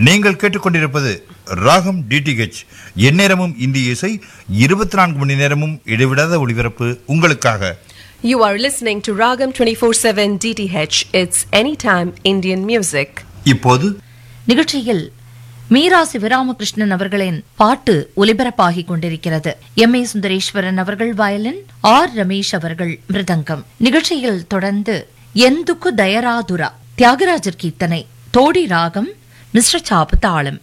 நீங்கள் கேட்டுக்கொண்டிருப்பது ராகம் டிடிஹெச். எந்நேரமும் இந்திய இசை, 24 மணி நேரமும் இடைவிடாத ஒளிபரப்பு உங்களுக்காக. You are listening to Ragam 24/7 DTH. It's anytime Indian music. இப்போது நிகழ்ச்சியில் மீரா சிவராமகிருஷ்ணன் அவர்களின் பாட்டு ஒலிபரப்பாகிக் கொண்டிருக்கிறது. எம். ஏ. சுந்தரேஸ்வரன் அவர்கள் வயலின், ஆர். ரமேஷ் அவர்கள் மிருதங்கம். நிகழ்ச்சியில் தொடர்ந்து ఎందుకు దయరాదురా தியாகராஜர் கீர்த்தனை, தோடி ராகம், மிஸ்ர சாப்பு தாளம்.